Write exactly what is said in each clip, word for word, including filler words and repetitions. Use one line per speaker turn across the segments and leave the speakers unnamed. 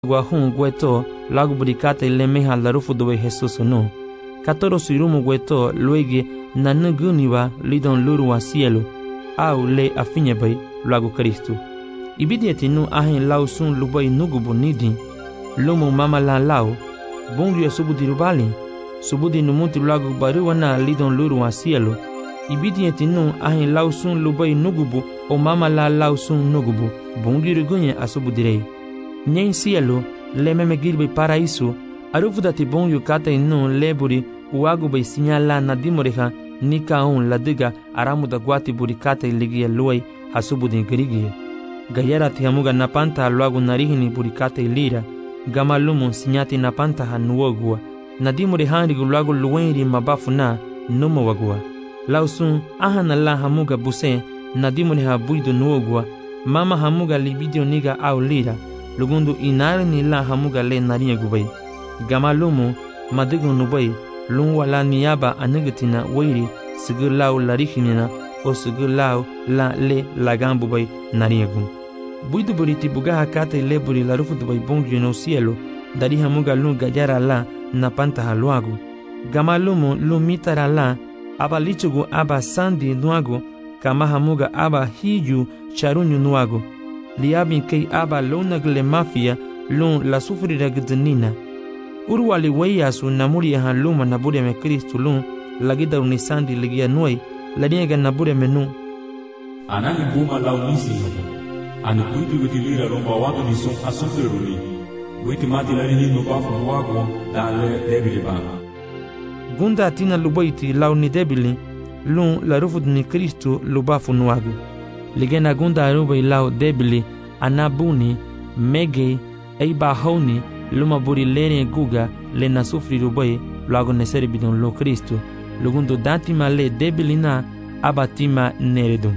Guahun gueto lagu burikata ilemeha larufu dobe Jesus no. Katoro suirumu gueto luege nanuguniwa lidon luru wa cielo au le afinye bay lagu Kristo. Ibidieti nu ahin lau sun lubay nugubu nidi lumu mama la lau bungu ya subudi rubali subudi numuti lagu baruwana lidon luru wa cielo. Ibidieti nu ahin lau sun lubay nugubu o mama la lau sun nugubu bungu rugunye asubudirei. Nyen cielo le meme girbe paraíso arufu dati bon yukata inu leburi uagu bay sinyala na dimoreha nika un ladiga aramu da guati burikata iligia luay hasubudi grigie gayara tiamuga napanta luagu narihini burikata ilira gamalumu sinyati napanta hanuogua na dimoreha rigu luagu luenri mabafu na numo wagua lausun ahana la hamuga buse na dimoreha buidu nuogua mama hamuga libidio niga au lira lugundu inari ni la hamuga le nariya gubay gamalumu madigu nubay lun wala niyaba anagatina wairi sigu lau larihinina o sigu lau la le lagambu bay nariya gu buidu buriti bugaha kate le buri larufu dubay bongi no cielo dari hamuga lun gajara la napanta haluagu gamalumu lun mitara la aba lichugu aba sandi nuagu kama hamuga aba hiju charunyu nuagu liabin kei aba lonagle mafia lun la sufrira gdnina urwali wayasu namuri han luma nabure me Kristo lun lagida unisandi ligia noi laniega nabure menu
anani buma launisi ani kuitu gtilira romba watu ni son asufruli witi mati la ni no bafu wago dale debile ba
gunda tina lubaiti launi debili lun la rufud ni Kristo lubafu nuagu ligena gunda aruba ilau debili anabuni mege eiba honi luma buri lene guga le na sufri rubai lago neseri bidon lo Kristo lugundo datima le debili na abatima neredum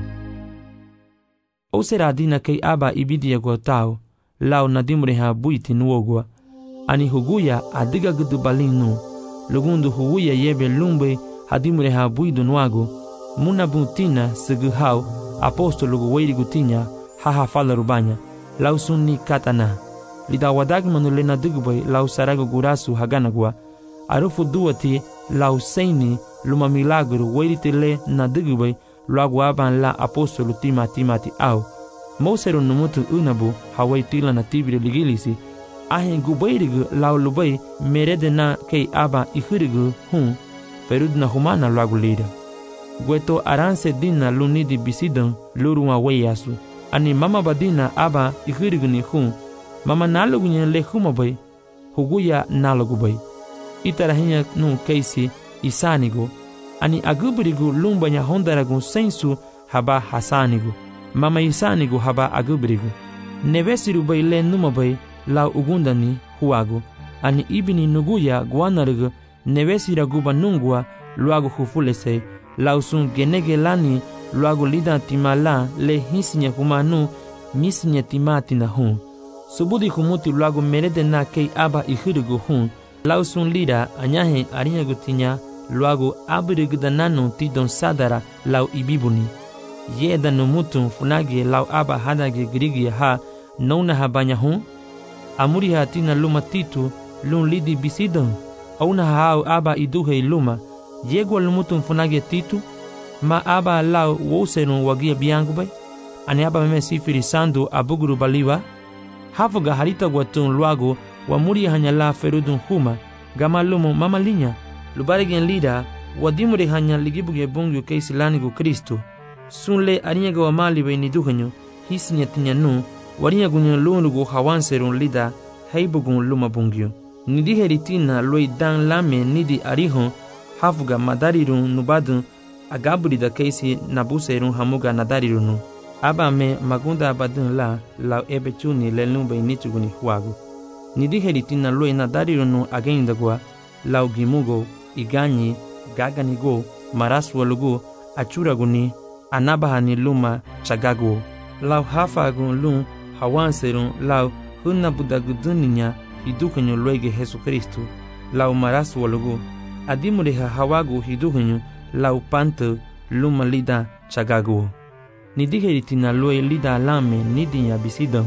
o sera dina kei aba ibidia gotao lau nadimreha buiti nuogwa ani huguya adiga gudu balinu lugundo huguya yebe lumbe hadimreha buidu nuago muna butina seguhau apostolo gu weiri gutinya haha fala rubanya lau sunni katana lida wadag manulena dugubay lau sarago gurasu haganagwa arufu duati lau seini luma milagro weiri tele na dugubay luagu aban la apostolo tima timati au mosero numutu unabu hawai tila na tibiri ligilisi ahin gubayrigu lau lubay merede na kei aba ihurigu hun ferud na humana luagu lida Gueto aranse dina lunidi bisidan luruma weyasu ani mama badina aba ihirigni hun mama nalugunya le humabay huguya nalugubay itarahinya nu keisi isanigo ani agubrigu lumbanya hondaragu sensu haba hasanigo mama isanigo haba agubrigu nevesiru bay le numabay la ugundani huago ani ibini nuguya guanarigu nevesira guba nungwa luago hufulese lausun genege lani luago lida timala le hisinya humanu misinya timati na hun subudi humuti luago merede na kei aba ihirigu hun lausun lida anyahe arinya gutinya luago abirigu dananu tidon sadara lau ibibuni yeda numutun funage lau aba hadage grigi ha nona habanya hun amuri hatina luma titu lun lidi bisidon auna hao aba iduhe luma yego lumutun funage titu ma aba lau woserun wagia biangu bay ani aba meme sifiri sandu abuguru baliwa hafuga harita gwatun luago wa muri hanya la ferudun huma gama lumu mama linya lubarigen lida wadimuri hanya ligibuge bungu keisi lanigu Kristo sunle arinyega wa mali bay niduhanyo hisinya tinyanu warinya gunyo lunugu hawanserun lida heibugun luma bungyo nidi heritina loi dan lame nidi arihon hafuga madarirun nubadun agaburi da keisi nabuserun hamuga nadarirunu aba me magunda abadun la la ebechuni lelumbe nichuguni huagu nidi heritina loi nadarirunu agendagwa lau gimugo iganyi gaganigo maraswalugo achuraguni anabahani luma chagago lau hafagun lun hawanserun lau hunabudaguduninya hidukanyo loige Jesu Kristo lau maraswalugo adimureha hawagu hiduhanyo lau panto luma lida chagago nidi heritina loe lida lame nidinya bisidon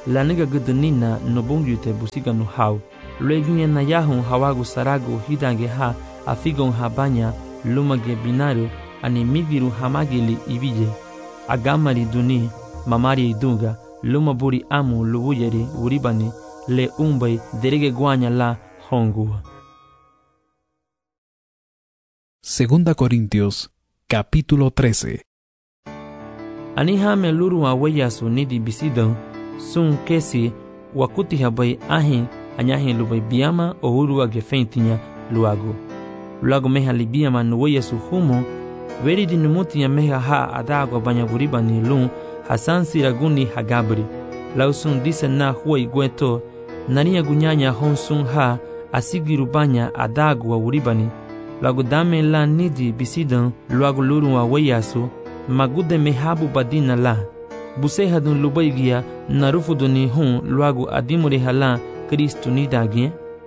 la nega gudnina no bungyute busiga no hau. Lueginye na yahun hawagu saragu hidange ha afigon habanya lumage binario ani migiru hamagili ibije. Agamari duni mamari idunga luma buri amu lubuyeri uribani le umbai derege guanya la hongua.
Segunda Corintios, capítulo trece.
Anihame luru aweyasu nidi bisidon sun kesi wakuti habai ahin anyahin lubai biama o hurua gefentinya luago. Luago meha libiama nuweyasu humo veri di numutinya meha ha adago banya buribani lun hasan siraguni hagabri. Lausun disa na huwa igweto nania gunyanya honsun ha asigiru banya adago wa uribani. Luago dame la nidi bisidon luago luru aweyasu magude mehabu badina la. Buseha dun lubaigia narufu duni hun luago adimure hala Kristu nidagien.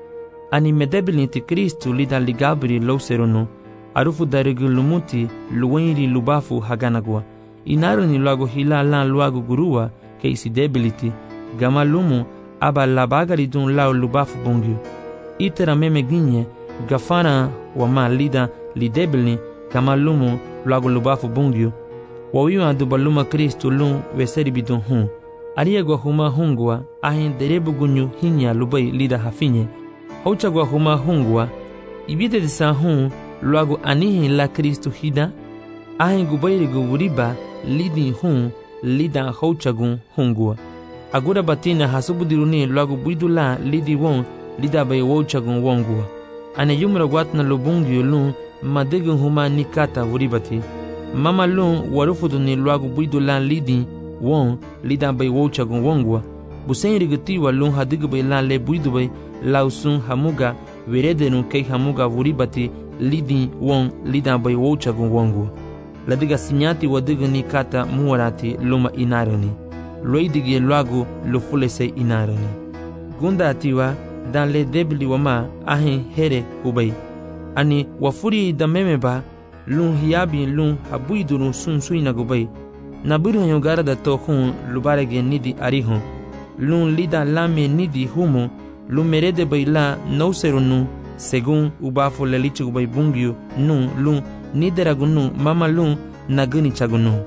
Ani medebilinti Kristu lida ligabri lauserono. Arufu darigu lumuti luwenri lubafu haganagwa. Inaroni luago hila lan luago gurua ke isi debiliti. Gama lumu aba labagari dun lao lubafu bungyu. Itera meme ginye gafana wama lida lidebili gama lumu luago lubafu bungyu. Wawiwa duba luma Kristu lun weseri bidun hun. Ariagwa huma hungwa ahin derebu gunyu hinya lubai lida hafinye. Hauchagwa huma hungwa ibide disa hun luago anihin la Kristu hida. Ahin gubairi guburiba lidi hun lida hauchagun hungwa. Agura batina hasubudiruni luago buidula lidi won lida bay wauchagun wongwa. Ane yumra watna lubungyu lun madegun huma nikata vuribati. Mama lun warufudu ni luago buidula lidi won lida bay wauchagun wongwa. Busen rigutiwa lun hadigu bay la le buidu bay lausun hamuga veredenu kei hamuga vuribati lidi won lida bay wauchagun wongwa. Ladiga sinyati wadigu ni kata muwarati luma inarani. Loidigi luago lufulese inarani. Gunda atiwa dan le debili wama ahin here hubay. Ani wafuri da memeba lun hiyabi lun habuidurun sun suina gubay. Nabiru yongara da to hun lubarege nidi arihon. Lun lida lame nidi humo lun merede bay la nauserunu segun ubafu lelichi gubay bungyu nun lun nideragunu mama lun naguni chagunu.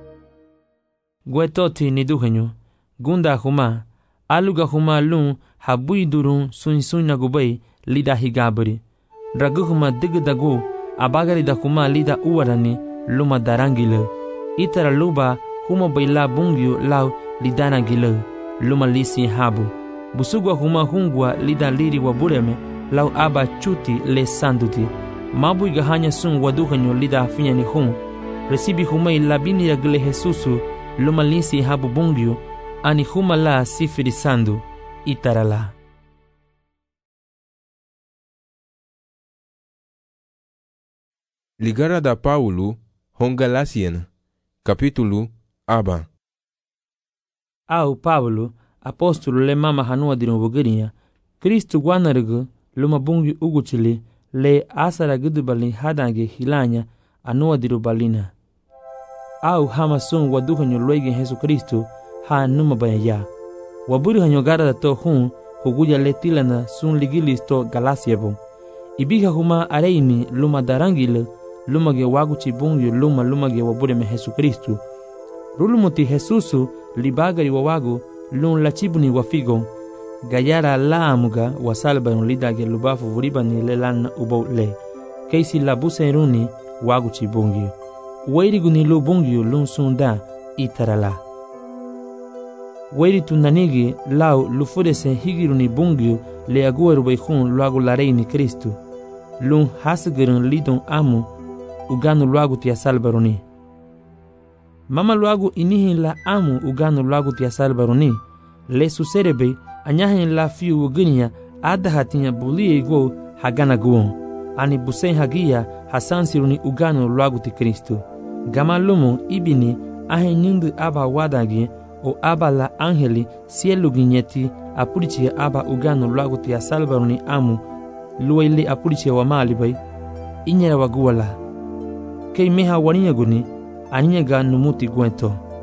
Gwetoti niduhenyo gunda huma aluga huma lun habuidurun sun suina gubay lida higabri. Ragu huma digdagu abagari da huma lida uwarani luma darangile. Itara luba huma bayla bungyu lau lidana gile luma lisi habu. Busugwa huma hungwa lida liri wabureme lau aba chuti le sanduti. Mabu igahanya sun waduhanyo lida finya ni hun. Resibi huma ilabini ya gile Jesusu luma lisi habu bungyu ani huma la sifiri sandu itara la.
Ligara da Paulo Hongalasiena capítulo aba.
Au Paulo apóstolo le mama hanua dinu bugirinya Kristu gwanargu luma bungyu uguchili le asara gudubali hadange hilanya anua diru balina. Au hama sun waduhanyo luege Jesu Kristu ha numa bayaya. Waburi hanyo gara da to hun huguya le tilana sun ligilis to galasiabo. Ibiga huma areimi luma darangile luma ge waguchi bungyu luma luma ge wabure me Jesu Kristu. Rulumuti Jesusu libagari wawagu lun lachibuni wafigon. Gayara la amuga wasalbanu lidage lubafu vuribani le lana ubau le. Keisi labuse runi waguchi bungyu. Wairiguni lu bungyu lun sunda itarala. Wairi tunanigi lau lufurese higiruni bungyu le agueru bayhun luagu lareini Kristu. Lun hasigirun lidon amu uganu luagu tia salbaruni. Mama luagu inihin la amu uganu luagu tia salbaruni. Le suserebe anyahin la fiu uginia adahatinya bulie igwo hagana guon. Ani busen hagia hasansiruni uganu luagu ti Kristu. Gama lumu ibini ahin nindu aba wadagi o aba la angeli sielu ginyeti apurichia aba uganu luagu tia salbaruni amu luwaili apurichia wa malibay inyera waguwala. Kei meha waniya guni aniyaga numuti gwento.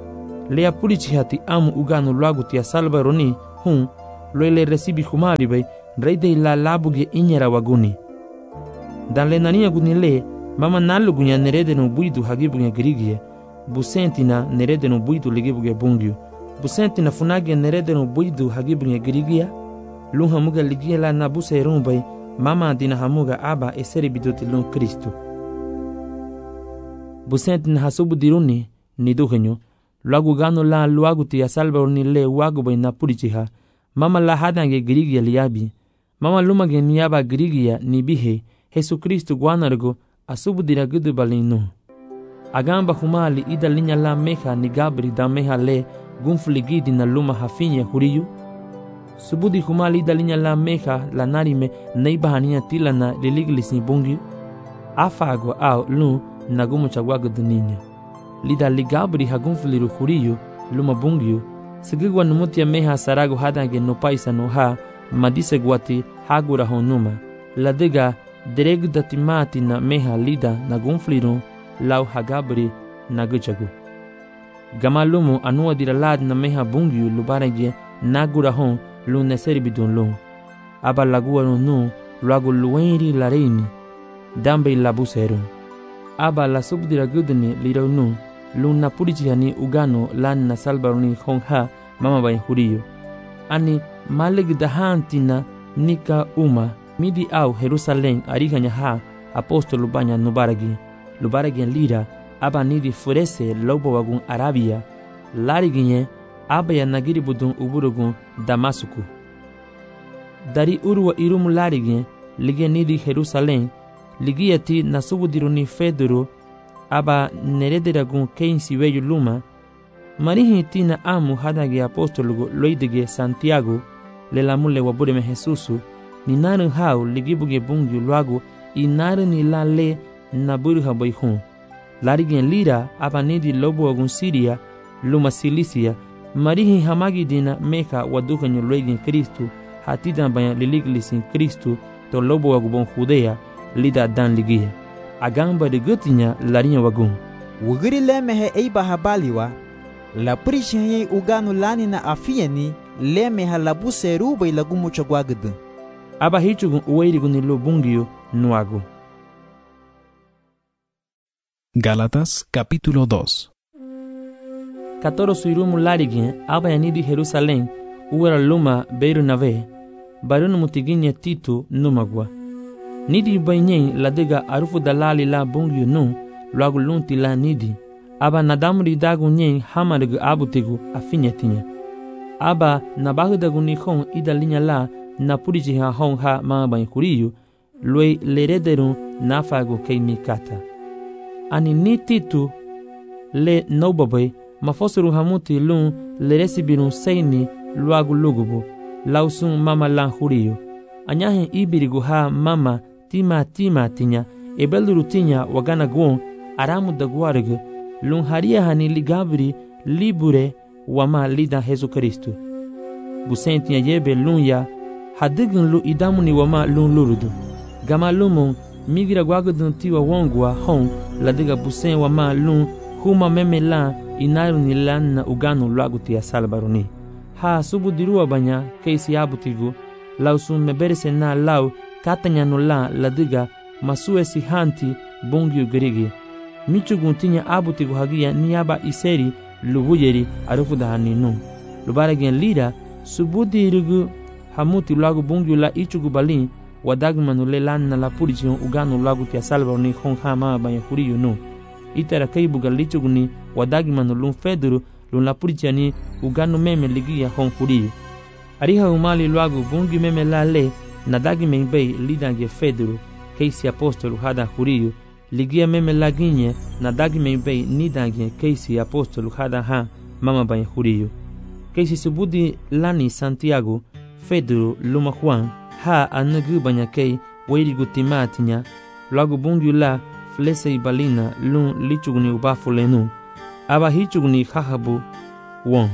lea pulichi hati amu ugano lagu tia salvaroni hun loele recibi humali bay reide la labuge inyera waguni dan le nania gunile mama nalu gunya nerede no buidu hagibuge grigie busentina nerede no buidu ligibuge bungyu busentina funage nerede no buidu hagibuge grigia lun hamuga ligia la nabuse rumbay mama dina hamuga aba eseri bidoti lun Kristo busentina hasubu diruni ni duhenyo lagu gano la luagu tia salvaroni le wagu bay na pulichiha mama la hadange grigia liabi mama lumage niaba grigia ni bihe Jesu Kristo guanargo asubu dira gudu balinu agamba humali ida linya la meha ni gabri da meha le gunfligidi na luma hafinya huriyu subudi humali ida linya la meha la narime neiba hania tila na liliglis ni bungi afago au lu na gumu chagwago duninya lida ligabri hagunfliru huriyu luma bungiyu sigigwa numutia meha sarago hadange no paisa no ha madise guati hagura honuma ladiga dereg datimati na meha lida na gunfliru lau hagabri na guchagu gamalumu anua diralad na meha bungiyu lubarage nagura hon lu neseri bidun lu aba lagua nu luagu luenri lareini dambe labusero aba la subdira gudni liro nu lu na purichihani ugano lan na salbaroni hongha mama bay huriyo ani maleg dahantina nika uma midi au Jerusalem ariganya ha apostolo banya nubaragi lubaragi lira aba nidi furese lobo wagun Arabia lariginye aba ya nagiri budun uburugun Damasuku dari urwa irum larigin lige nidi Jerusalem ligiyati nasubudiruni Fedoro aba nerederagun keinsi weyu luma marihi tina amu hadage apostolo loidige Santiago le lamule wabureme Jesusu ni naru hau ligibuge bungu luagu i naru ni la le naburu habai hun larigen lira aba nidi lobo wagun Siria luma Silisia marihi hamagi dina meka wadukanyo loigin Kristu hatidan bayan liliglisin Kristu to lobo wagu bon Judea lida dan ligia agamba de gutinya larinya wagun
wugiri lemehe eiba habaliwa la prishenye uganu lani na afieni lemeha labu seruba ilagumu chagwagdu
aba hichugun uweirigun ilo bungiyo nuagu.
Gálatas capítulo dos.
Katoro suirumu larigin aba yanidi Jerusalem uwera luma beiru nave barunu mutiginya Tito numagwa nidi bainyen ladega arufu dalali la bungiyo nu luagu lunti la nidi aba nadamri dagu nyen hamargu abutigu afinyetinya aba nabahudagu nikon ida linya la na puriji ha hon ha ma ban kuriyu loi lerederu nafago keimi kata ani ni Titu le nobabai mafosuru hamuti lun leresibirun seini luagu lugubu lausun mama lan huriyu anyahin ibirigu ha mama tima tima tinya ebeluru tinya wagana gwon aramu daguargu lun haria hani ligabri libure wama lida Jesu Kristu busentinya yebe lun ya hadigun lu idamuni wama lun lurudu gama lumun migira gwagudun tiwa wongwa hon ladiga busen wama lun huma meme la inaru ni lan na uganu laguti ya salbaruni ha subu diruwa banya keisi abutigu lausun meberese na lau katanya no la ladiga masue si hanti bongyu gerigi michugun tinya abutigu hagia niaba iseri lubuyeri arufu dahaninu lubaragen lira subu dirugu hamuti lagu bungyu la ichugu balin wadagmanu le lan na la purichion uganu lagu tia salbaruni hon hama banya huriyu nu itara kaibuga lichuguni wadagmanu lun Fedoro lun la purichiani uganu meme ligia hon huriyu ariha umali lagu bungyu meme la le nadagi membei lidange Fedoro keisi apostolo hada huriyu ligia meme laginye nadagi membei nidange keisi apostolo hada ha mama banya huriyu keisi subudi lani Santiago Fedoro luma Juan ha anagu banya kei weirigu timatinya lagu bungyu la flese balina lun lichuguni ubafulenu aba hichuguni hahabu won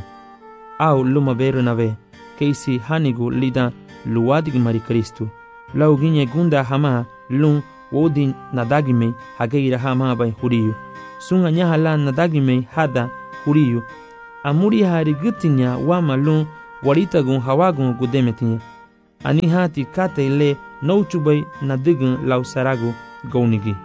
au luma beru nave keisi hanigu lida luwadig mari Kristu lau ginye gunda hama lun wodin nadagime hageira hama bai huriyu sunga nyaha la nadagime hada huriyu amuri hari gitinya wa malun warita gun hawagun gudemetinya. Ani hati kate le nouchubai na digun lau sarago gaunigi.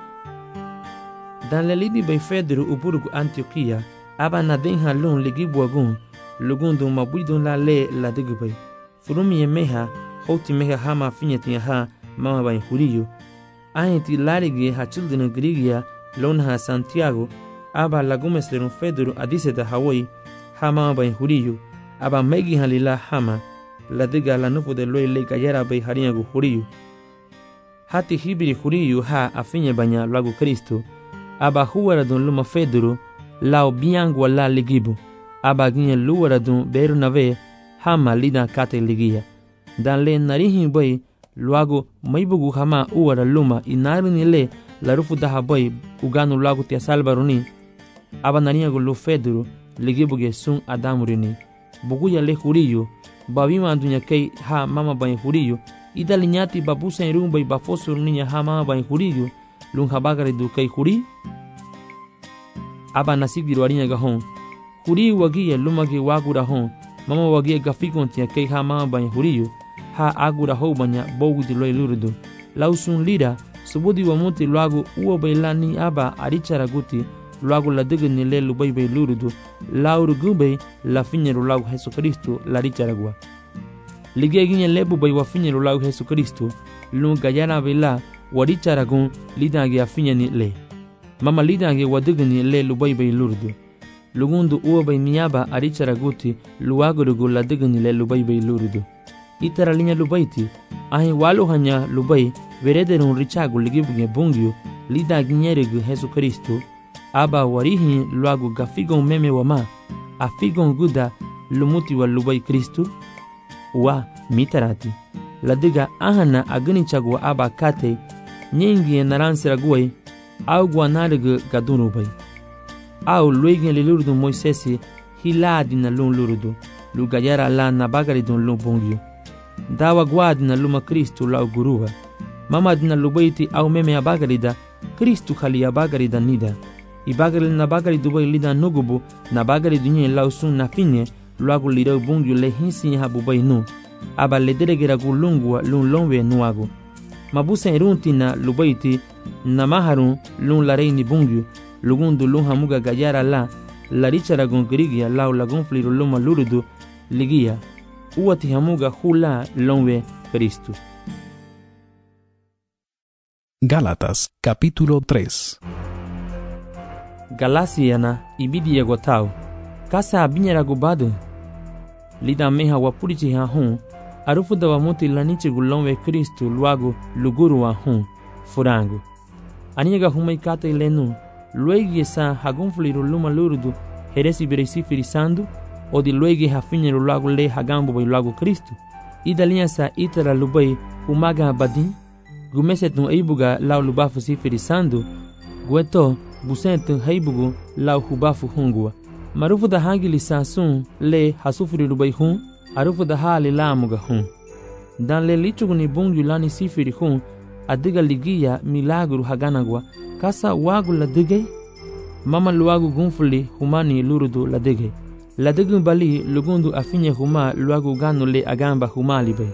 Dan lelidi bay Fedro uburugu Antioquia, aba na den halun ligi buagun, lugundu mabuidun la le la digubay. Furumi ye meha, hoti meha hama finyetinya ha mama bay huriyo. Ahenti larigi ha children Grigia, lonha Santiago, aba lagumes lerun Fedro adiseta Hawaii, ha mama bay huriyo, aba megi halila hama, la diga la nufu de loy le gayara bay harinyagu huriyo. Hati hibiri huriyo ha afinya banya lagu Kristo, aba huwara dun luma Fedro, lao biangwa la ligibu, aba ginye luwara dun beru nave, hama lida kate ligia. Dan le narihin bay, luago maibugu hama uwara luma inarini le la rufu daha bay uganu luago tia salbaruni, aba narinyagu lu Fedro, ligibu ge sun adamurini. Buguya le huriyo, babima dunya kei ha mama bay huriyo, ida linyati babusa irumba i bafosu ninya ha mama bay huriyo, lun habagari du kei huri. Aba nasigiru arinya gahon, huri wagia lumagi wagura hon, mama wagia gafikon tia kei ha mama bay huriyo, ha agura ho banya bogu di loy lurudu. Lausun lira, subudi wa muti luagu uwa bailani aba arichara guti, luagu la digni le lubay bay lurudu, lauru gubay la finyeru lagu Jesu Kristo la richaragua. Ligia ginye lebu bay wa finyeru lagu Jesu Kristo, lu gayana bela waricharagun lidangi a finyeni le. Mama lidangi wa digni le lubay bay lurudu. Lugundu uwa bay niaba aricharaguti luagurugu la digni le lubay bay lurudu. Itara linya lubayti, ahi walu hanya lubay verederun richagu ligibuge bungyu lidangi nyerigu Jesu Kristo, aba warihin luagu gafigon meme wama, afigon guda lumuti wa lubay Kristo, wa mitarati. Ladiga ahana agani chagwa aba kate, nyingi naransira guay, au guanarigu gadunu bay. Au luigin lilurudu Moisesi hiladi na lun lurudu, lugayara la nabagari dun lun bungyu. Dawa guadi na luma Kristo lau guruwa. Mama dina lubayti au meme abagarida, Kristo khali abagarida nida. Ibagari na bagari dubai lida nugubu na bagari dunye lausun na finye luagu lirau bungyu le hinsi ha bubai nu aba le deregera gu lungwa lun longwe nuagu mabusa irunti na lubaiti na maharun lun lareini bungyu lugundu lun hamuga gayara la la richara gun grigia lau lagun fliru luma lurudu ligia uwati hamuga hula longwe Kristo.
Gálatas capítulo tres.
Galasiana ibidi yagotao kasa abinyara gubado lida meha wapurichi ha hun arufu da wamuti lanichi gulonwe Kristo luago luguru wa hun furango aniga humai kata ilenu luegi sa hagunfliru luma lurudu heresi beresi firisandu odi luegi hafinyeru luago le hagambo bai luago Kristo ida linha sa itara lubai umaga badin gumesetun eibuga lau lubafu si firisandu gueto busentu heibugu lau hubafu hungua. Marufu da hangili sasun le hasufuri rubai hun, arufu da hali lamuga hun. Dan le lichugu ni bungu lani sifiri hun, adiga ligia milagru haganagwa, kasa wagu la digay, mama luagu gunfuli humani lurudu la digay. La digu bali lugundu afinye huma luagu ganu le agamba huma libay.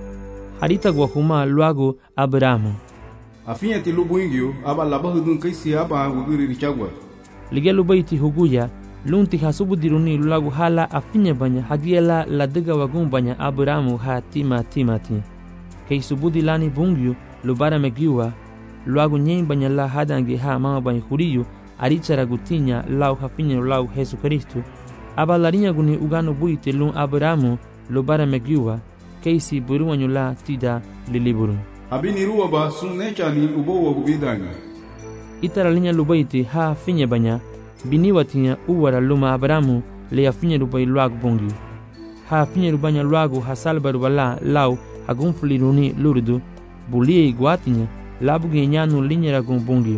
Harita gwa huma luagu Abrahamu.
Afinya ti lubu ingyo aba labahu dun kaisi aba wugiri richagwa.
Ligia lubaiti huguya lunti hasubu diruni lulagu hala afinya banya hagiela la diga wagun banya Abrahamu ha tima timati. Kei subudi lani bungyu lubara megiwa luagu nyen banya la hadangi ha mama banya huriyo arichara gutinya lau hafinya lau Jesu Kristo. Aba larinya guni ugano buite lun Abrahamu lubara megiwa keisi buruwanyu la tida liliburu.
Abini ruwa ba sun nechali ubo wa gubidanga.
Itara linya lubaiti ha finye banya bini watinya uwara luma Abrahamu le afinye rubai luagu bungi. Ha finye rubanya luagu hasalba rubala lau hagunfuli runi lurudu bulie iguatinya labugi nyanu linyera gun bungi.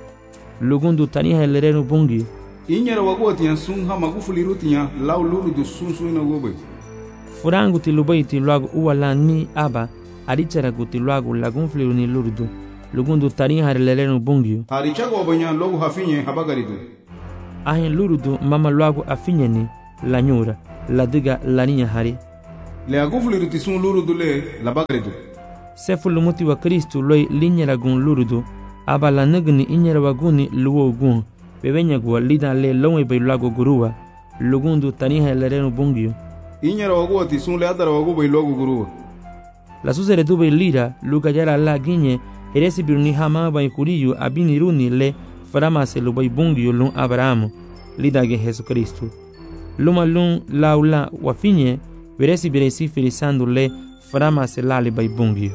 Lugundu taniha lerenu bungi.
Inyera wagotinya sun ha magufuli rutinya lau lurudu sun suina gobe.
Furangu ti lubaiti luagu uwala ni aba arichara guti luagu lagunfliru ni lurudu lugundu tarin harelelenu bungyu
harichago banya logu hafinye habagaridu
ahin lurudu mama luagu afinyeni la nyura la diga la niña hari
le agufuli ti sun lurudu le la bagridu
sefu lumuti wa Kristu loi linyara gun lurudu aba la nagni inyara waguni luwo gun bebenya gwa lida le lonwe bay lago guruwa lugundu taniha lereno bungio
inyara wagu ti sun le adara wagu bay logo guruwa
la susere dube lira luga yara la ginye heresi biruni hama bay kuriyu abini runi le farama se lo bay bungio lun Abraham lida ge Jesu Kristu luma lun laula wafinye veresi beresi filisando le farama se lali bay bungio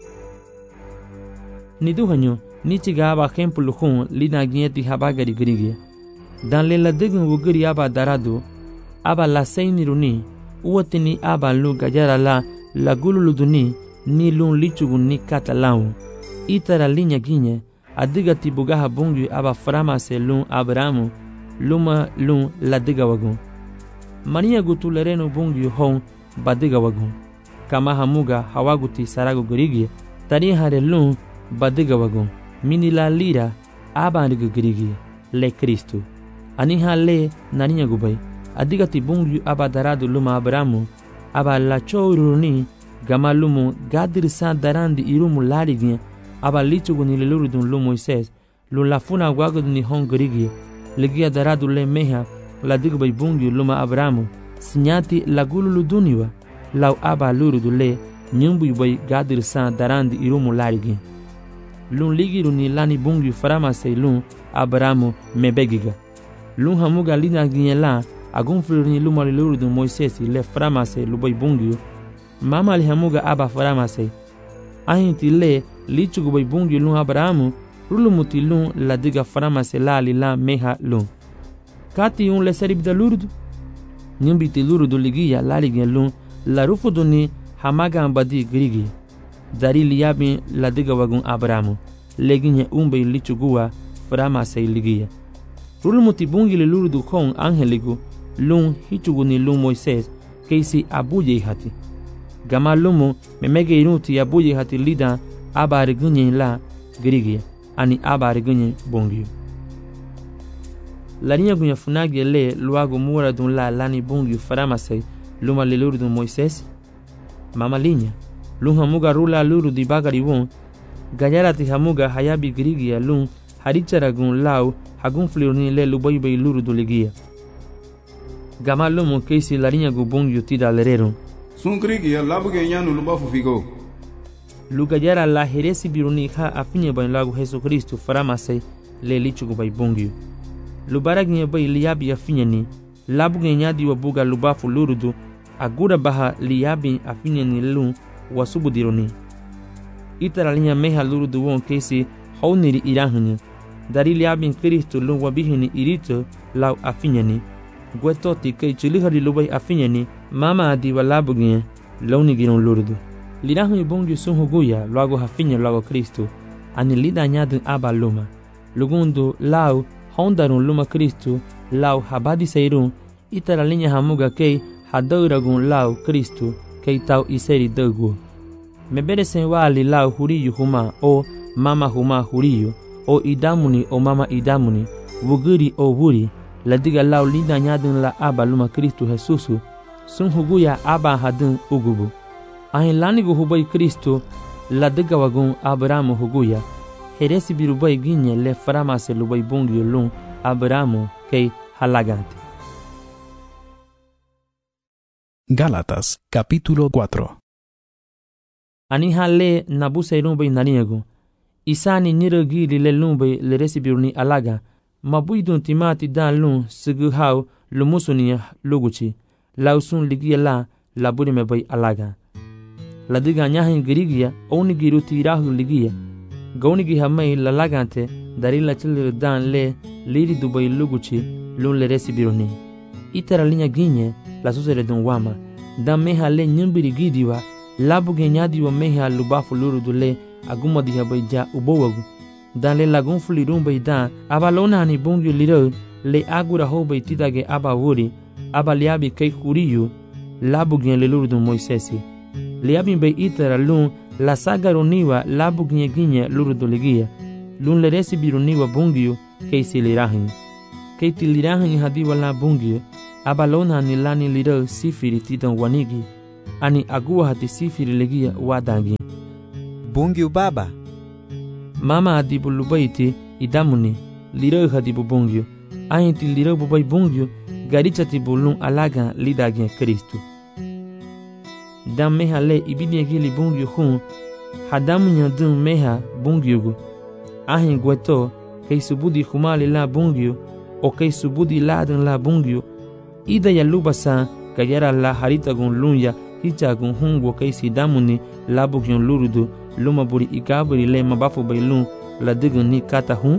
ni duhanyo ni tiga aba kempulu hun lina gieti habagari grigia dan le la degun wugri aba darado aba la seini runi uotini aba lu gajara la la gululuduni ni lun lichugun ni katalau itara linya ginye adiga tibugaha bungi aba farama se lun Abrahamu luma lun la diga wagun mania gutulereno bungi hon badiga wagun kama hamuga hawaguti sarago grigia tani hare lun badiga wagun mini la lira aba ndiga grigia le Kristu aniha le naninya gubai adiga tibungi aba darado luma Abrahamu aba la choruni gama lumu gadir sa darandi irumu larignya aba lichugu ni lelurudun lu Moises lu lafuna wagud ni hongrigia legia darado le meha la diga bai bungi luma Abrahamu sinyati la gululu duniwa lau aba lurudu le nyumbu bai gadir sa darandi irumu larignya lun ligiru ni lani bungi farama se lun Abrahamu mebegiga lun hamuga lina ginyela agun ni luma lelurudun Moises le farama se lubai bungi mama li hamuga aba farama se ahinti le lichugu bai bungi lun Abrahamu rulumuti lun la diga farama se la li la meha lun kati un le seribda lurudu nyumbiti lurudu ligia la ligien lun la rufudu ni hamaga ambadi grigi dari liyabi la diga wagun Abrahamu leginye umbe lichugua farama se ligia rulumuti bungi le lurudu kon angeligu lun hichugu ni lun Moises keisi abuye hati gama lumu memege inuti abuye hati lida abari gunye la grigia ani abari gunye bungio la niña gunya funagi le luago mura dun la lani bungio farama se luma le lurudu Moises mama linya lun hamuga rula luru di bagari won gayara ti hamuga hayabi grigia lun harichara gun lau hagun flirni le lubai bai luru do ligia gama lumu keisi la niña gu bungio tida lerero
sun grigia labuge nyanu lubafu figo
lugayara la heresi biruni ha afinye bai lagu Jesu Kristu farama se le lichugu bai bungio lubaragnya bai liabi afinye ni labuge nyadi wabuga lubafu lurudu agura baha liabi afinye ni lun wasubu dironi itara linya meha lurudu won keisi hauniri irahnya dari liabi Kristu lun wabihini irito lau afinye ni gwetoti kei chilihari lubai afinye ni mama adi walabuge launi giron lurudu lirahnya bongi sunhuguya luago hafinye luago Kristu ani lida nyadun aba luma lugundu lau hondarun luma Kristu lau habadi seirun itara linya hamuga kei hadauragun lau Kristu kei tau iseri dogu mebere sen wali lau huriyu huma o mama huma huriyu o idamuni o mama idamuni wuguri o wuri ladiga lau lida nyadun la aba luma Kristu Jesusu sunhuguya aba hadun ugubu ahin lanigu hubai Kristu ladiga wagun Abrahamu huguya heresi birubai ginye le farama se lubai bungi lun Abrahamu kei halagante.
Gálatas capítulo cuatro.
Aniha le nabuse rumbai naniego isani nirogili le lumbai le resibiruni alaga mabuidun timati dan lun sigu hau lumusunia luguchi lausun ligia la laburi mebai alaga ladiga nyahin girigia oni giruti rahu ligia gaunigi hamai lalagante darila chil dan le liri dubai luguchi lun le resibiruni itara linya ginye la susere dun wama dan meha le nyumbiri gidiwa labu genyadi wa meha lubafu lurudu le aguma diha baija ubowagu dan le lagun fulirun baida abalona hani bungyo liro le agura ho baitida ge aba wuri aba liabi kei kuriyu labu gen le lurudu Moisesi liabi bai itara lun la sagaroniwa labu gen ginye lurudu ligia lun le resi biruniwa bungyo kei silirahin kei tilirahin hadiwa la bungyo abalona ni lani liro sifiri titan wanigi ani agua hati sifiri legia wadangi
Bungyo baba.
mama adibu lubaiti idamuni liro hadibu bungyo ayinti liro bubai bungyo garicha tibulun alaga lidagin Kristu dam meha le ibidi gili bungyo hun hadamu nyadun meha bungyo ahin gweto kay subudi humali la bungyo o kay subudi ladan la bungyo ida ya lubasa kayara la harita gun lunya hicha gun hungo kay sidamuni labugyon lurudu luma buri ikaburi le mabafu bailun la digun ni kata hun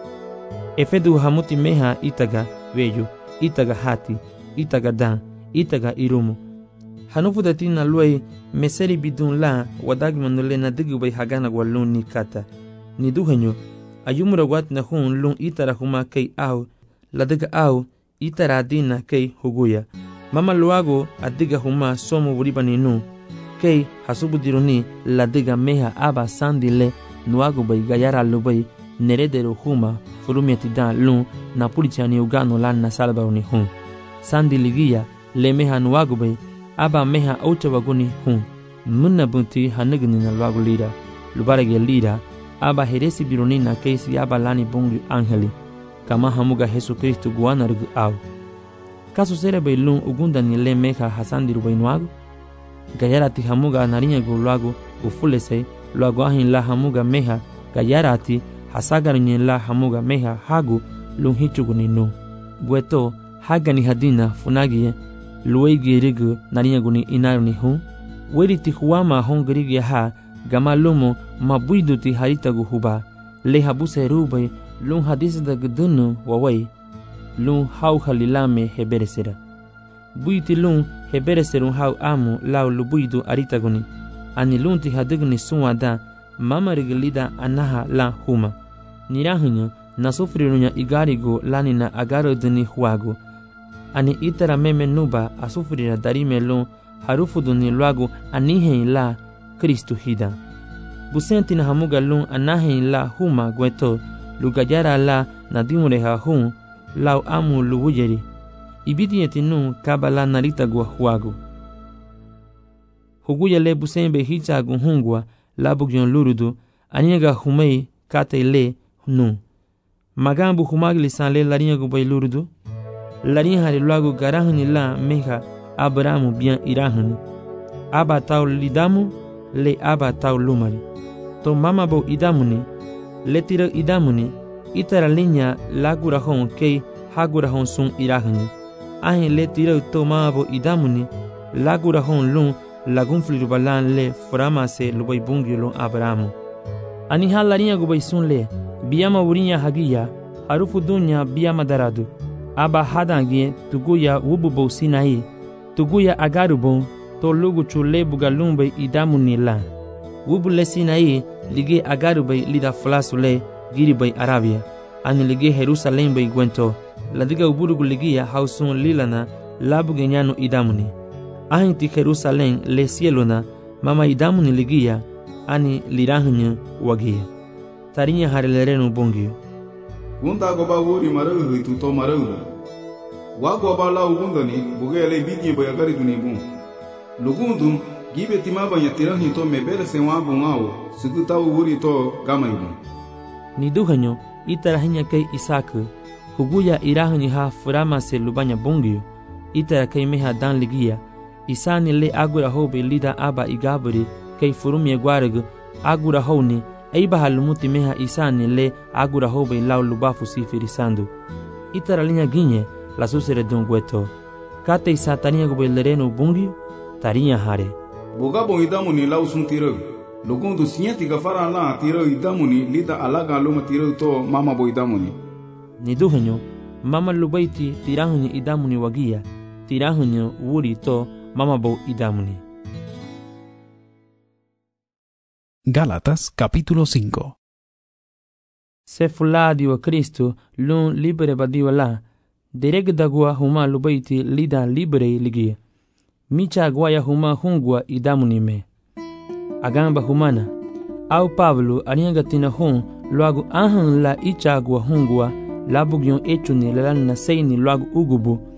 efedu hamuti meha itaga vejo itaga hati itaga dan itaga irumu hanufu datina luai meseri bidun la wadag manule na digu bay hagana walun ni kata ni duhanyo ayumura wat na hun lun itara huma kay au la diga au itara dina kay huguya mama luago adiga huma somo buribani nu kay hasubu diruni la diga meha aba sandile nuago bay gayara lubay neredero huma furumiati dan lun na pulichani ugano lan na salba uni hun sandi ligia le meha nuago bay aba meha ocha waguni hun munna bunti hanagni na luago lira lubarage lira aba heresi biruni na kesi aba lani bungi angeli kama hamuga Yesu Kristo guana rugu au kaso sere bay lun ugunda ni le meha hasandi rubay nuago gayarati hamuga narinya gu luago ufulese luago ahin la hamuga meha gayarati hasagarnye la hamuga meha hagu lun hichuguni nu gueto hagani hadina funagie luigi rigu narinya guni inaruni hu weriti huama hongirigi ha gama lumo mabuiduti haritagu huba le habuse rubay lun hadisda gudunu wawai lun hau halilame heberesera buiti lun hebereserun hau amu lau lubuidu aritaguni ani lunti hadigni suwada mama rigilida anaha la huma nirahunya nasufrirunya igarigo lanina agaro dini huago ani itara meme nuba asufrira darime lun harufu duni luago anihen la Kristu hida busenti na hamuga lun anahen la huma gweto lugajara la nadimure ha hun lau amu lubujeri ibidi etinu kabala narita gwa huago huguya le busembe hicha gun hungwa labugyon lurudu aniga humei kate le nu magambu humagli sanle larinya gubay lurudu larinya hali luago garahani la meha abramu bien irahani aba tau lidamu le aba tau lumari to mama bo idamuni le tira idamuni itara linya lagurahon kei hagurahon sun irahani ahin le tira to mama bo idamuni lagurahon lun lagun flirubalan le framase lubay bungi lun abramu ani halarinya gubay sun le biyama wurinya hagiya harufu dunya biyama daradu aba hadangie tuguya wububo sinai tuguya agarubon to lugu chule bugalumbe idamuni la wubule sinai lige agarubay lida flasule giribay arabia ani lige Jerusalem bay gwento ladiga uburugu ligia hausun lilana labuge nyanu idamuni ahinti Jerusalem le cielona mama idamuni ligia ani lirahnya wagia tarinya harelerenu bongio
gunda goba wuri marahu itu to marahu wago bala ugundani bugele bidye bayagari dunibu lugundu gibe timaba yatirahi to mebere se wago ngao suguta wuri to gamaibu
ni duhanyo itarahinya kay isaku huguya irahni ha furama se lubanya bongio itara kay meha dan ligia isani le agura hobe lida aba igaburi kay furumye gwarag agura honi aiba halumuti meha isani le agura hobe lau lubafu sifiri sandu itara linya ginye la susere dungweto kate isatania gobe lereno bongio tarinya hare
boga bo idamuni lau sun tiro lugundu sinyati gafara la tiro idamuni lida alaga luma tiro to mama bo idamuni
ni duhanyo mama lubaiti tirahunyo idamuni wagia tirahunyo wuri to mama bo idamuni.
Gálatas capítulo cinco.
Se fuladi wa Kristo lun libere badiwa la dereg dagwa huma lubaiti lida libere ligia micha gwaya huma hungwa idamuni me agamba humana au Pablo anianga tina hun luagu ahan la icha gwa hungwa labugyon echuni lalana seini luagu ugubu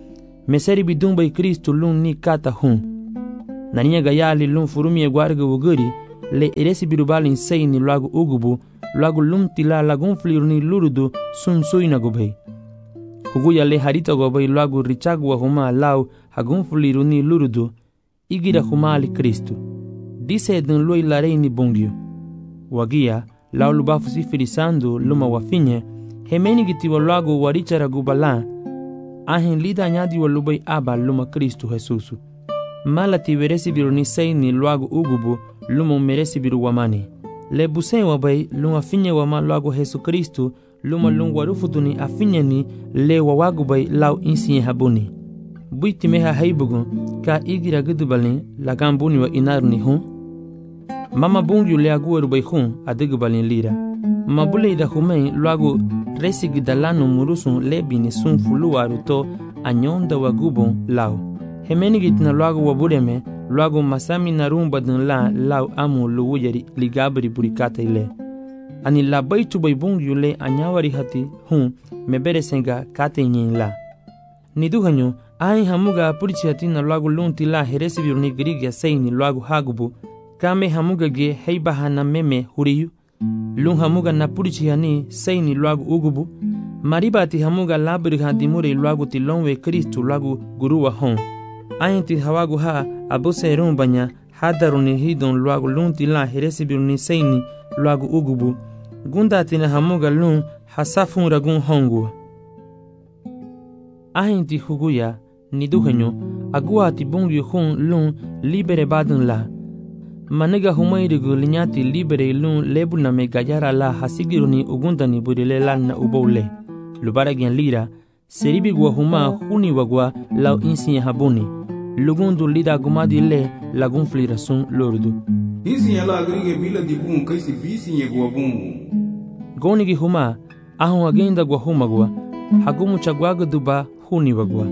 meseri bidumba Kristo lun ni kata hun. Naninya gayali lun furumi guarga wuguri le eresi birubali insei ni lagu ugubu lagu lum tila lagun fliru ni lurudu sun suina gubei. Huguya le harita gobei lagu richagwa huma lau hagun fliru ni lurudu igira huma ali Kristo. Dise dun lui larei ni bungio. Wagia lau lubafu sifirisando luma wafinye hemeni gitiwa lagu warichara gubala ahin lida nyadi wa lubai aba luma Kristo Jesusu. Malati veresi biru ni sei ni lagu ugubu luma meresi biru wamani. Le busei wabai luma finye wama lagu Jesu Kristo luma lungu warufutu ni afinye ni le wawagu bai lau insiye habuni. Buiti meha haibugu ka igira gudubali lagambuni wa inaru ni hun. Mama bungiu le agueru bai hun adigubali lira. Mabule ida humei lagu resi gidalano murusun lebi ni sun fuluaru to anyonda wagubon lau. Hemeni gitina lagu wabureme lagu masami narumba dun la lau amu luwuyeri ligabri burikata ile. Ani labai tu bai bungiu le anyawari hati hun mebere senga kate nyin la. Niduhanyo ai hamuga purichi hati na lagu lunti la heresi biruni grigia sei ni lagu hagubu kame hamuga ge heibaha na meme huriyu. Lung hamuga na purichi hani sei ni lagu ugubu maribati hamuga labri hadimure lagu tilonwe Kristo lagu guruwa hon. Ainti hawagu ha abuse rumbanya hadaruni hidon lagu lunti la heresi biruni sei ni lagu ugubu gunda tina hamuga lung hasafun ragun hongu. Ainti huguya niduhenyo agua ti bungi hun lung libere badun la. Maniga humairigu linyati libere lung lebu na me gayara la hasigiruni ugundani burile lan na ubole. Lubara gen lira seribi gua huma huni wagwa lau insiye habuni. Lugundu lida gumadi le lagun flira sun lordu.
Insiye la agrige bila di bun kaisi visinye gua bungu.
Gonigi huma ahun agenda gua huma gua hagumu chagwaga duba huni wagwa.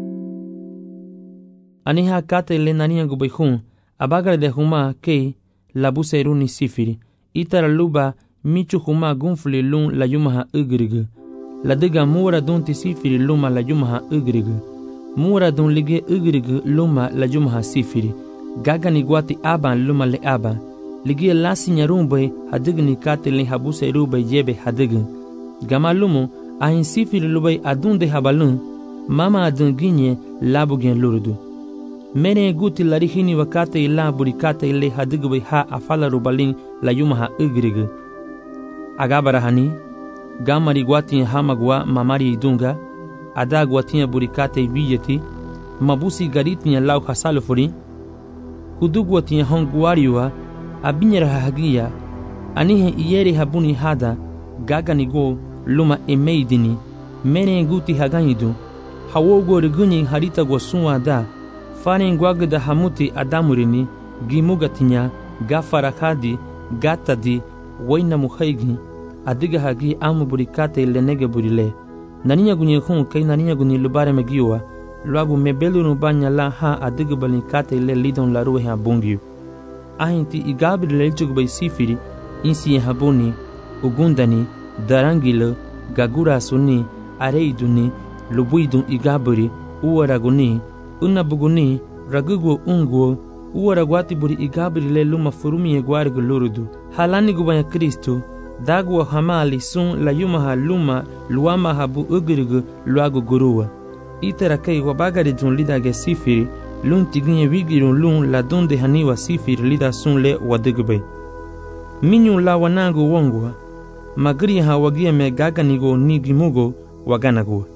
Aniha kate le nania gubai hun abagare de huma kei labuse runi sifiri itara luba michu huma gunfli lun la yumaha ugrigu la diga mura dunti sifiri luma la yumaha ugrigu mura dun lige ugrigu luma la yumaha sifiri gaga ni guati aban luma le aban lige lasi nyarumbe hadigni kate le habuse rube jebe hadigu gama lumu ahin sifiri lubai adunde habalun mama adun ginye labu gen lurdu. Mene guti larihini wakate ila burikate ile hadigwe ha afala rubalin la yumaha ugrigu. Agabara hani, gamari guati hamagwa mamari idunga, ada guatia burikate vijeti, mabusi gariti lau hasalo furi, huduguatia honguariwa, abinyera hagia, anihe iere habuni hada, gagani go luma emeidini, mene guti haganidu, hawogo regunyi harita guasunwa da, Faren guagda hamuti adamurini, gimugatinya, gafarakadi, gatadi, waina muhaigi, adiga hagi amu burikate lenege burile. Naninya gunye hun kai naninya gunye lubare megiwa, luagu mebelu nubanya la ha adiga balikate le lidon la ruhe habungiu. Ahinti igabri lelchugbai sifiri, insi habuni, ugundani, darangilo, gagura suni, areiduni, lubuidun igabri, uwaraguni, Una buguni, ragugo unguo, uara guati buri igabri le luma furumi e guargu lurudu. Halani gubanya Kristo, dagua hamali sun la yumaha luma luama habu ugrigu luagu gurua. Itera kei wabagari dun lida ge sifiri, lun tiginye wigirun lun la dunde haniwa sifiri lida sun le wadigube. Minyu la wanangu wongua, magri ha wagia me gaganigo nigimugo waganago.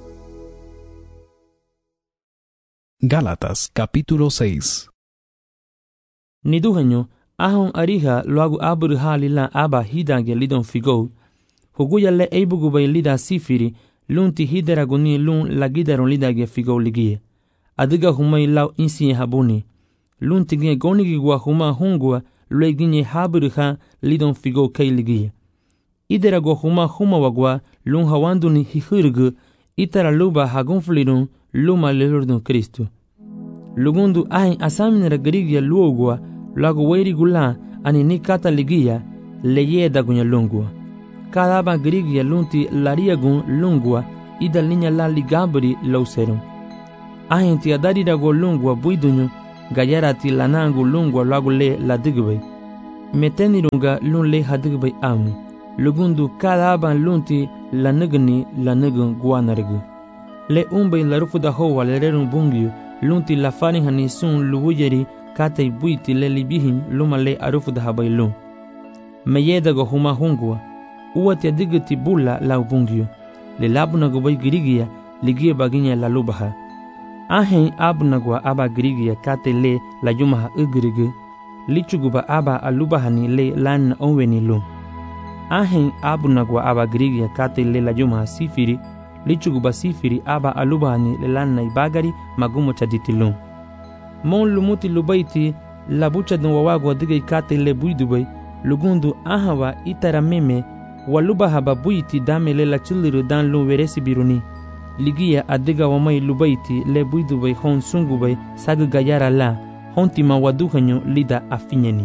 Gálatas capítulo seis.
Niduhenyo ahon ariha luagu abur halila aba hidange lidon figo huguya le eibugu bay lida sifiri lunti hideraguni lun lagidaron lidage figo ligie adiga humay lau insi habuni lunti gie gonigi gwa huma hungwa lueginye habur ha lidon figo kay ligie iderago huma huma wagwa lun hawanduni hihurgu itara luba hagunflirun luma lelurdun Kristo. Lugundu ahin asaminera garigia luogwa lagu weiri gula ani ni kata ligia leyeda gunya lungwa. Kadaba garigia lunti lariagun lungwa idal ninya la ligabri lauserum. ahenti adari dago lungwa buidunyo gayarati lanangu lungwa lagu le la digbe meteni runga lun le hadigbe amu lugundu kalaban lunti la nigni la nigun guanargu le umbe la rufuda ho le rerun bungyu lunti la fani hani sun luwujeri kate buiti le libihin luma le arufuda habailun meyeda go huma hungwa uwati adigiti bulla la bungyu le labuna go bay girigia ligie baginya la lubaha ahen abunagwa aba girigia kate le la yumaha ugrigu lichuguba aba alubahani le lan onweni lu ahen abunagwa aba girigia kate le la yumaha sifiri lichuguba sifiri aba alubahani le lan na ibagari magumo chaditilu mon lumuti lubaiti la bucha dun wawago dige kate le buidubay lugundu ahawa itara meme walubaha babuiti dame le la chuliru dan lu weresi biruni ligia adiga wamai lubaiti le buidubay hon sungubay sagu gayara la hontima waduhanyo lida afinyeni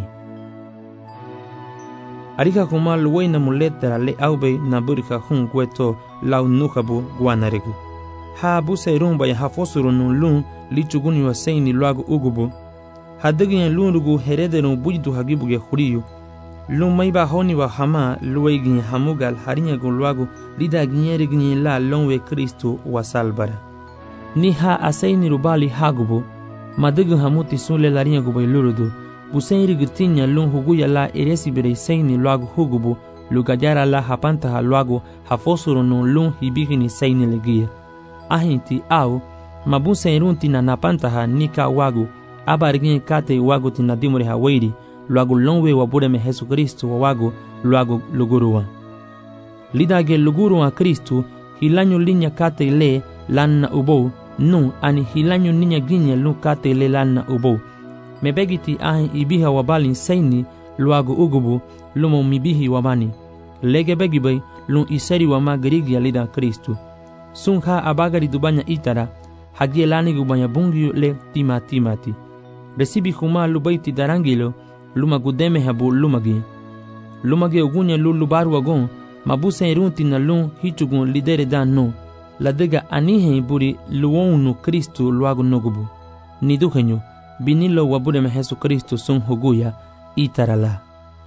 arika kuma luwai na muletara le aube na burika hun gweto lau nukabu guanaregu ha busa rumba ya hafosuru nun lun lichuguni wa seini luagu ugubu hadigiyan lunrugu herederun bujidu hagibuge huriyu lun maiba honi wa hama luwaigin hamugal harinyagu luagu lida ginyerigin la lonwe kristu wa salbara ni ha aseini rubali hagubu madigu hamuti sunle larinyagu bay lurudu busairi gitinya lun huguya la eresi bere seini luagu hugubu lugajara la hapanta ha luagu hafosuru nun lun hibigini seini legia ahinti au mabusa irunti na napanta ha nika wagu abarigin kate wagu tinadimure ha wairi luagu lonwe wabure me Yesu Kristo wa wagu luagu luguruwa lidage luguruwa Kristo hilanyo linya kate le lanna ubo nu ani hilanyo ninya ginya lu kate le lanna ubo mebegiti ahin ibiha wabalin seini luagu ugubu lumo mibihi wabani lege begibay lun iseri wa magrigia lida Kristo sunha abagari dubanya itara hagie lani gubanya bungiyo le tima timati resibi huma lubaiti darangilo luma gudeme habu lumagi lumagi ugunya lu lubaru wagon mabusa irunti na lun hichugun lidere dan no ladega anihe buri luonu Kristo luagu nogubu niduhenyo binilo wabure me Yesu Kristo sun huguya itarala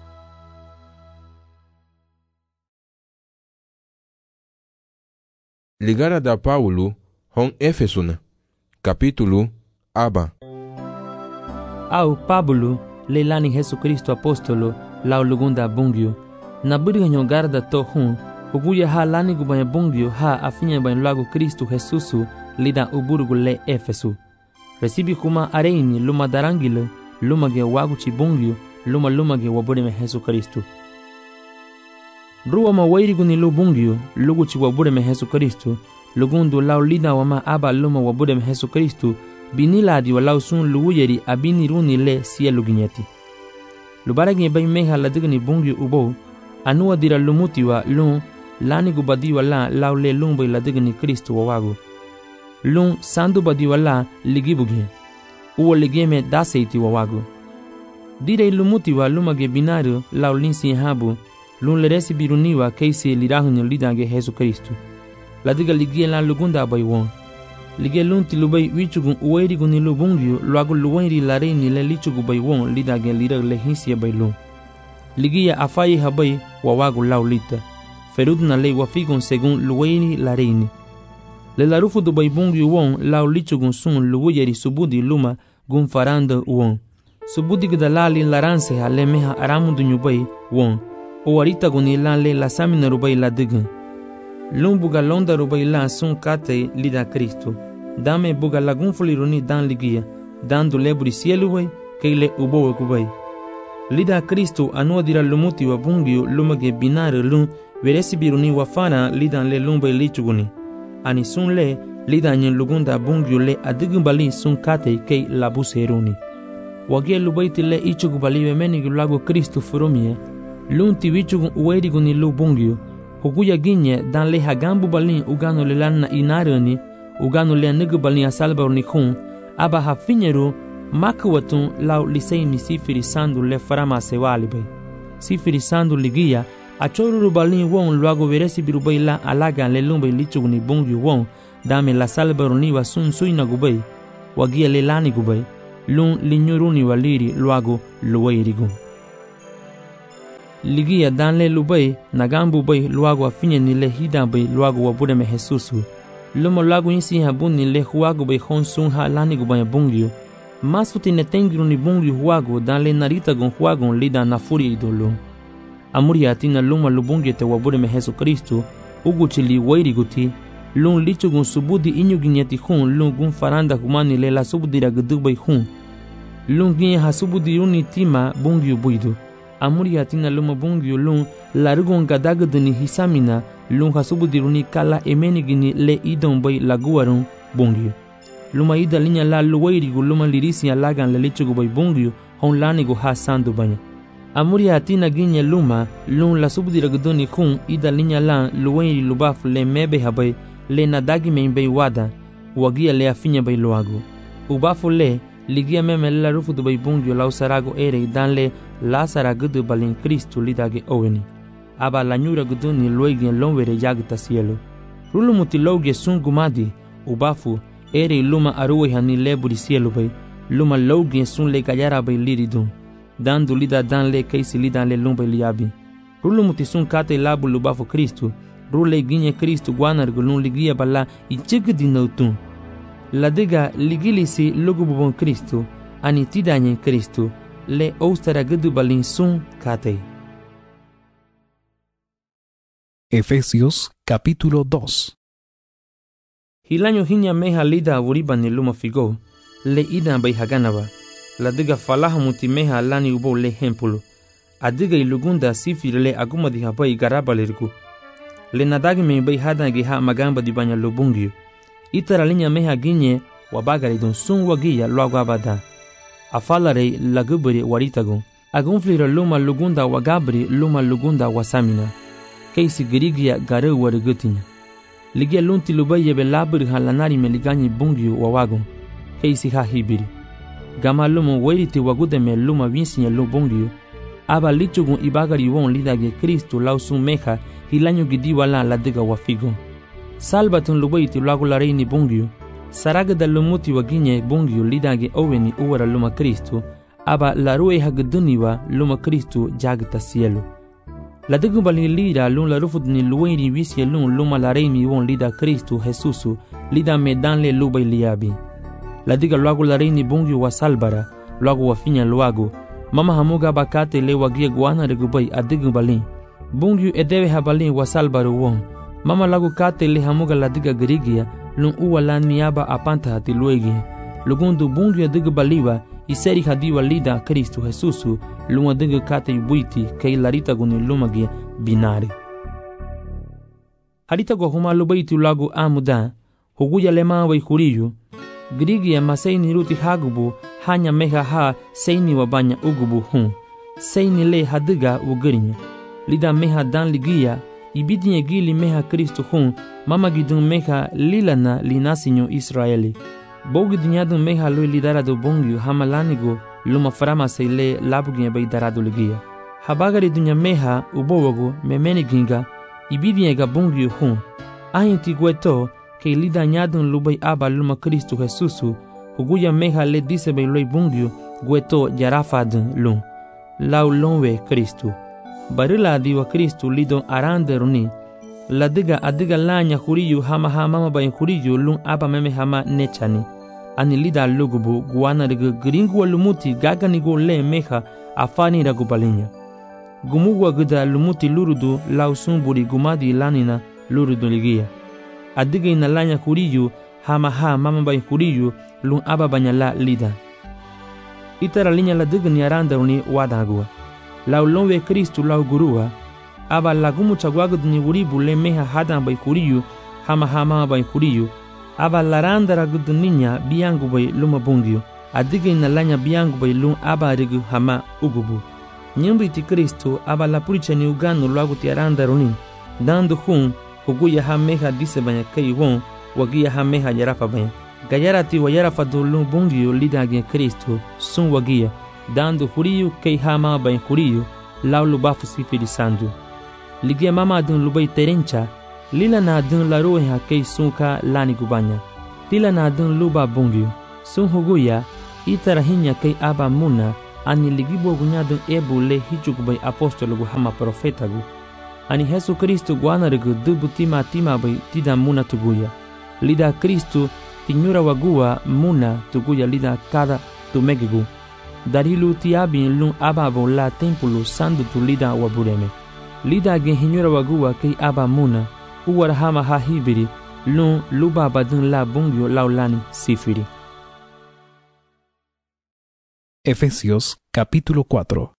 Ligara da Paulo hon Efesuna capítulo aba
au Pablo le lani Yesu Kristo apostolo lau lugunda bungyo na budi hanyo garda to hun huguya ha lani gubanya bungyo ha afinya ban lagu Kristo Jesusu lida uburgu le Efesu resibi kuma areini luma darangile luma ge wagu chi bungyo luma luma ge wabure me Yesu Kristo ruwa ma wairi guni lu bungyo lugu chi wabure me Yesu Kristo lugundu lau lida wama aba luma wabure me Yesu Kristo biniladi walau sun luwuyeri abini runi le sielu ginyeti lubaragi bay meha ladigni bungyo ubo anuwa dira lumuti wa lun lani gubadi wala lau le lumbo ladigni Kristo wawagu lun sandu badi wala ligibugi uwo ligeme daseiti wawagu dire lumuti wa lumage binario lau linsi habu lun leresi biruniwa keisi lirahunyo lidange Yesu Kristo ladiga ligie la lugunda bay won lige lunti lubay wichugun uwairi guni lubungyo luagu luwairi lareini le lichugu bay won lidage lirak le hinsiya bay lun ligia afayi habay wawagu lau lita ferudna le wafigun segun luwairi lareini le larufu du bay bungyo won lau lichugun sun luwuyeri subudi luma gun faranda won subudi gdalali laranse ha le meha aramundu nyubay won uwarita guni lan le la samina rubay la digan lun buga londa rubay lan sun kate lida Kristo dame buga lagun fuliruni dan ligia dandu leburi sielu way keile ubo kubay lida Kristo anua dira lumuti wa bungio lumage binare lun veresi biruni wafana lidan le lumbay lichuguni ani sun le lidan nyen lugunda bungio le adigumbali sun kate kei labu seruni wage lubaiti le ichugubali wemeni lago Kristo furumie lunti wichugun uwairi guni lu bungio huguya ginye dan le hagambu balin ugano le lanna inarani ugano le nigu balin asalbaruni khun aba hafinyeru makwatun lau liseini sifiri sandu le farama sewalibe sifiri sandu ligia achoruru balin won luago veresi birubay la alaga le lumbe lichuguni bungyo won dame la salbaroni wa sun suina gubay wagia lelani gubay lun linyuruni waliri luago luwairigu ligia danle lubay nagambu bay luago afinye ni le hida bay luago wabude me Jesusu lumo lago insi habuni le huago bay hon sun ha lani gubay bungio masuti ne tengru ni bungio huago danle narita gon huago lida na furi idolo amuri atina luma lubungi te wabude me Jesu Kristo uguchili wairiguti lun lichugun subudi inyuginyati hun lun gun faranda humani le la subudi ragdubay hun lun ginye hasubudi uni tima bungio buidu amuri atina luma bungio lun larugon gadagdani hisamina lun hasubudi runi kala emeni gini le idon bay laguarun bungio luma ida linya la luwairigu luma lirisi alagan le lichugu bay bungio hon lanigu ha sandu banya amuri atina ginye luma lun la subudi ragdoni hun ida linya la luwairi lubaf le mebe habay le nadagi membei wada wagia le afinya bay luago ubafu le ligia meme la rufu du bay bungio la usarago ere dan le la saragudu balin Kristo lidage oweni aba la nyura guduni luigi lonwere yagta cielo rulu mutiloge sun gumadi ubafu ere luma aruwe hani leburi cielo bay luma loge sun le kayara bay liridun dando lida dan le kaisi lida le lumba liabi rulu mutisun kate labu lubafu Kristo rule ginye Kristo guanar gulun ligia bala ichigdi nautun la diga ligilisi lugububon Kristo ani tidanye Kristo le ostara gudu balin sun kate.
Efesios capítulo dos.
Hilanyo hinya meha lida avuriba ni luma figo le ida bay haganaba la diga falaha muti meha lani ubo le hempulu adiga ilugunda sifir le aguma di habai garaba lirgu le nadagi me bay hadangi ha magamba di banya lubungio itara linya meha ginye wabagari don sun wagia luagabada afalare lagubri waritago agunflira luma lugunda wagabri luma lugunda wasamina keisi girigia garu warigutinya ligia lunti lubaye be labri halanari meligani bungio wawagon keisi ha hibiri gama lumo wairiti wagude me luma vinsinya lubungio aba lichugun ibagari won lidage Kristo lausun meha hilanyo gidi wala ladiga wafigo salbatun lubaiti lagu lareini bungio saraga da lumuti waginye bungio lidage oweni uwara luma Kristo aba larue hagduniwa luma Kristo jagta cielo ladigu bali lida lun la rufudni luweni wisye lun luma lareini won lida Kristo Jesusu lida medanle lubay liabi ladiga lagu lareini bungio wa salbara lagu wafinya luago mama hamuga bakate le wagia guana regubay adigu balin bungio edebe habalin wa salbaru won mama lagu kate le hamuga ladiga girigia lun uwa lan miaba apanta hati luegi lugundu bungio adigu baliwa iseri hadiwa lida Kristo Jesusu lun adigu kate yubuiti kay larita guni lumagia binari harita go huma lubaiti lagu amuda huguya lema wa ikuriyu girigia maseini ruti hagubu hanya meha ha seini wabanya ugubu hun seini le hadiga ugarinya lida meha dan ligia ibidinye gili meha Kristo hun mama gidun meha lilana linasinyo Israeli bogi dinyadu meha lo lidara do bongyu hamalanigo luma farama seile labuginye bay darado ligia habagari dunya meha ubowogo memeni ginga ibidinye ga bongyu hun ahinti gweto ke lida nyadun lubay aba luma Kristo Jesusu huguya meha le dise bay loy bongyu gweto jarafadun lun lau lonwe Kristo barila diwa Kristo lidon arande runi ladiga adiga lanya huriyu hama hama bayin huriyu lun aba meme hama nechani ani lida lugubu guana riga gringu lumuti gaga nigo le meha afani ragu balinya gumugwa gida lumuti lurudu lausun buri gumadi lanina lurudu ligia adiga ina lanya huriyu hama ha mama bayin huriyu lun aba banyala lida itara linya ladiga ni arande runi wadagua lau lonwe Kristo lau gurua aba lagumu chagwagud ni uribu le meha hadan bay kuriyu hama hama bay kuriyu aba laranda ragud ninya biangu bay luma bungyu adige na lanya biangu bay lum aba rigu hama ugubu nyumbi ti Kristo aba la puricha ni uganu lagu ti aranda runi dando hun huguya ha meha dise banya kai won wagia ha meha yarafa banya gayarati wa yarafa dulu bungyu lidage Kristo sun wagia dando huriyu kay hama bay huriyu lau lubafu sifiri sandu ligia mama dun lubay terencha Lila na dun la roe ha kei sunka lani gubanya. Tila na dun luba bungyu. Sun huguya itara hinya kei aba muna ani ligibo gunya dun ebu le hichukubay apostolo gu hama profeta gu. Ani Yesu Kristo guanarigu dubu tima tima bay tida muna tuguya. Lida Kristo tinyura wagua muna tuguya lida kada tumegigu. Darilu tiabin lun ababo la tempulu sandu tu lida wabureme. Lida gen hinyura wagua kei aba muna uwar hama ha hibiri lun luba badun la bungyo laulani sifiri.
Efesios capítulo cuatro.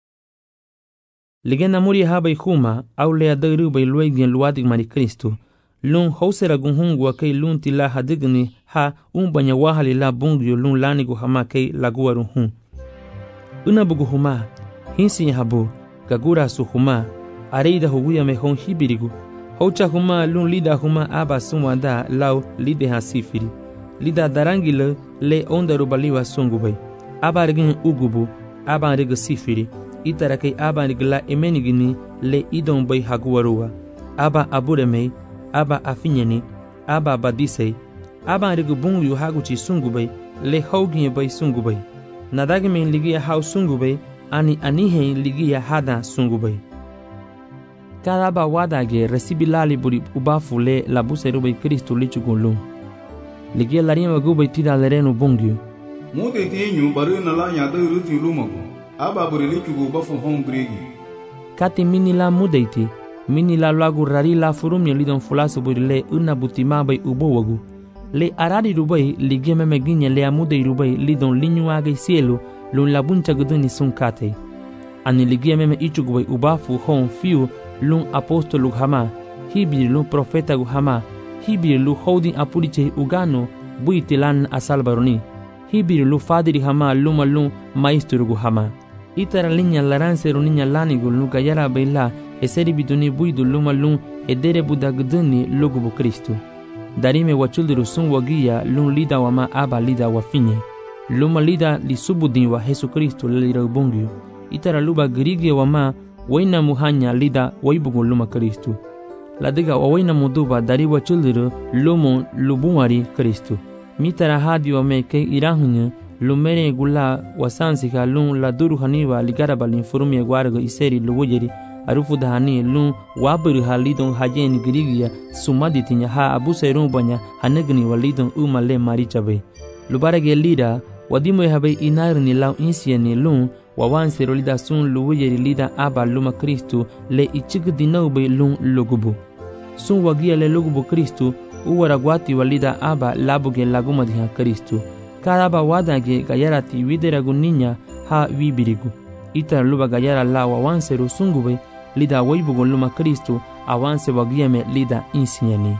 Ligena muri haba huma au lea dairu bai luegien luadig mari Kristo. Lun hausera gunhungwa kei lun tila hadigni ha umbanya wahali la bungyo lun lanigu hama kei laguaru hun. Unabugu huma, hinsi habu, gagura su huma, areida huguya mehon hibirigu. Haucha huma lun lida huma aba sumwanda lau lide ha sifiri. Lida darangile le onda rubaliwa sungubai. Aba rigin ugubu, aba riga sifiri. Itarakei aba rigla emenigini le idon bai haguarua. Aba aburemei, aba afinyeni, aba badisei. Aba riga bungu haguchi sungubai, le hauginye bai sungubai. Nadagime ligia hau sungubai, ani anihe ligia hada sungubai. Cada ba wadage resibilali buri ubafu le labuserubai Kristo lichugulun. Ligia larima gubai tida lerenu bungyu.
Mude tenyu baru na la nya dairu ti lumago. Aba buri lichugu bafu hon gregi.
Kati mini la mudeiti, mini la lagu rari la furumye lidon fulasu buri le una butima bai ubowagu. Le arari rubai ligia memeginya le amudei rubai lidon linyuage cielo lun labuncha guduni sun kate. Ani ligia meme ichugu bai ubafu hon fiu lun apostolu hama, hibiri lun profeta gu hama, hibiri lu holding apuliche ugano buitilan asalbaroni, hibiri lu fadiri hama luma lun maestro gu hama. Itara linya laranse roninya lanigu lu gayara baila eseri biduni buidu luma lun edere budagduni lugubu Kristo. Darime wachuldiru sun wagia lun lida wama aba lida wafinye. Luma lida li subudin wa Yesu Kristo lira ubungyu. Itara luba grige wama waina muhanya lida waibugu luma Kristo. Ladiga waina muduba dari wachuldiru lumu lubumari Kristo. Mitara hadi wame ke irahunya lumere gula wasansika lun la duru haniwa ligaraba linfurumye guarga iseri luwujeri arufu dahani lun waburu halidon hajen grigia sumaditinya ha abuserun banya hanegni walidon umale marichabe. Lubarage lida wadimu habe inarni lau insieni lun wawanse rolida sun luwujeri lida aba luma Kristo le ichig dinaube lun lugubu. Sun wagia le lugubu Kristo uwaragwati walida aba labuge lagumadiha Kristo. Karaba wadage gayarati wideragunya ha wibirigu. Ita luba gayara la wawanse rusungube lida waibugo luma Kristo awanse wagiame lida insiani.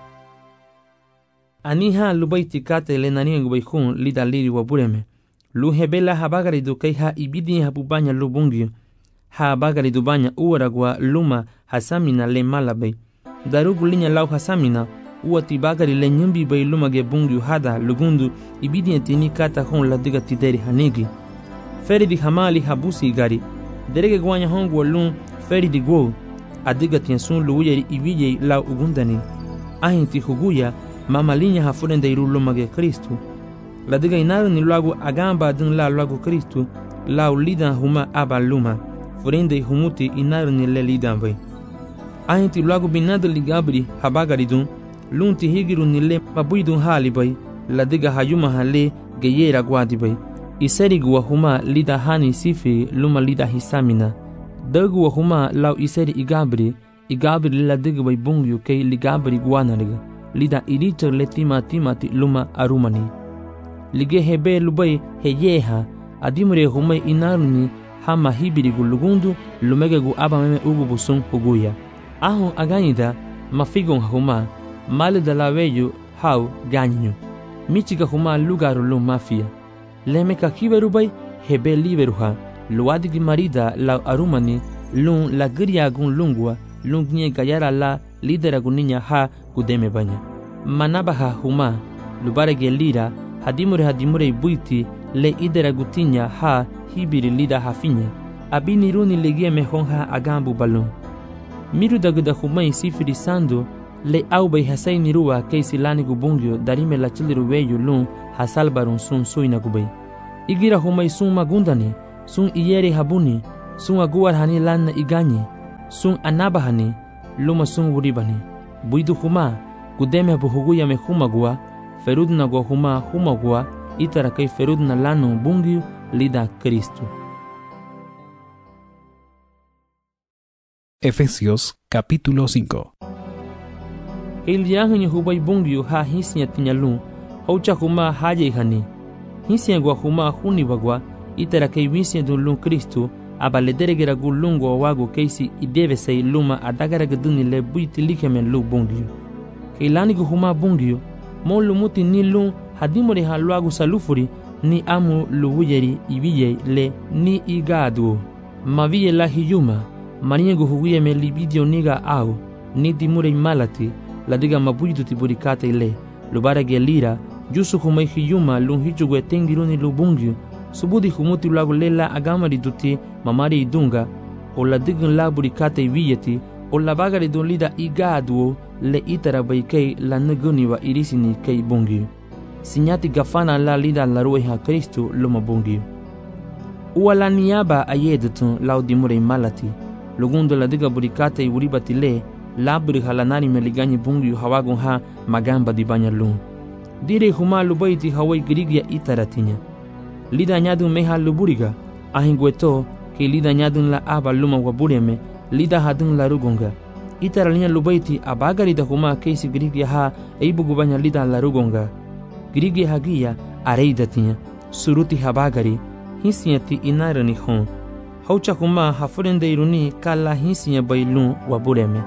Aniha lubaiti kate le naniengu baikun lida liri wabureme. Lu hebela habagari dukei ha ibidi habubanya lubungyu. Ha bagari dubanya uwaragwa luma hasamina le malabai. Darugu linya lau hasamina uati bagari le nyumbi bai luma ge bungyu hada lugundu ibidi entini kata hon la diga tideri hanegi. Feri di hamali habusi gari. Derege gwanya hongu lun feri di go. Adiga tiensun luuyeri ibije lau ugundani. Ahinti huguya mama linya hafurende iru luma ge Kristo. La diga inaru ni lagu agamba dun la lagu Kristo lau lidan huma aba luma. Furende humuti inaru ni le lidan bai. Ahinti lagu binadu ligabri habagari dun. Lunti higiru nile mabuidun hali bai, la diga hayuma hale geyera gwadi bai. Iseri guwa huma lida hani sifi luma lida hisamina. Dagu wa huma lau iseri igabri, igabri la diga bai bungyu kei ligabri guanariga. Lida irichar le tima timati luma arumani. Lige hebe lubai heyeha, adimure huma inaruni hama hibirigu lugundu lumege gu aba meme ugubu sun huguya. Ahun aganyida mafigon huma. Male da la veyo hau ganyu. Michiga huma lugaru lu mafia. Lemeka kiberubai hebe liberuha. Luadigi marida la arumani lun la giria gun lungua lungnye gayara la lidera guninya ha gudeme banya. Manabaha huma lubarege lira hadimure hadimure buiti le idera gutinya ha hibiri lida hafinye. Abini runi legie mehonha agambu balon. Miru daguda huma isifiri sando le au bay hasay ni ruwa kay silani gu bungyo darime la chiliru weyu lun hasal barun sun suina gu bay. Igira humay sun magundani, sun iyeri habuni, sun aguar hani lan na igani, sun anabahani, luma sun wuribani. Buidu huma, gudeme buhuguya me humagua, ferudna go huma humagua, itara kay ferudna lanu bungyo lida Cristo.
Efesios capítulo cinco.
El yahin hubay bungyo ha hisnya tinyalun, haucha huma haye hani. Hisnya gwa huma huni bagwa, itara kay wisnya dun Cristo, abaledere gulungo wago keisi idebe say luma adagara gaduni le buiti likemen lu bungyo. Kailani gu huma bungyo, mon lumuti ni lun hadimori halwagu salufuri ni amu luwuyeri ibiye le ni igadu. Maviye la hiyuma, marinye gu huguye me libidio niga au, ni dimure malati, la diga mabuidu tiburikate ile, lubara gelira, jusu humay hiyuma lun hichugwe tengiruni lu bungyo, subudi humuti lagu lela agamari duti mamari idunga, o la digun la burikate ibiyeti, o la bagari dun lida igadu le itara baykei la naguni wa irisini kei bungyo. Sinyati gafana la lida la rueha Cristo luma bungyo. Uwa la niaba ayedutun lau dimure malati, lugundo la diga burikate iburibati le, la buriha la nari meliganyi bungyo hawagun ha magamba di banya lun. Dire huma lubaiti hawai girigya itaratinya. Lida nyadun meha luburiga, ahingweto ke lida nyadun la aba luma wabureme, lida hadun la rugonga. Itara linya lubaiti abagari da huma keisi girigya ha eibugubanya lida la rugonga. Girigya hagia areida tinya, suruti habagari, hinsinyati inarani hon. Haucha huma hafurende iruni kala hinsinya bailun wabureme.